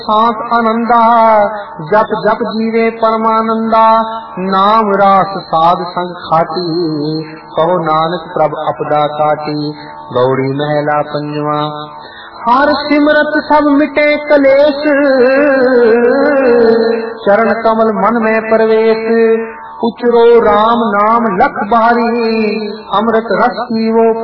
सांस आनंदा जप जप जीवे परमानंदा नाम रास साध संग खाटी कहो नानक प्रभ अपदा काटी। गौड़ी महला पंजवा। हर सिमरत सब मिटे कलेश चरण कमल मन में प्रवेश। उचरो राम नाम लख बारी अमृत रस पीवो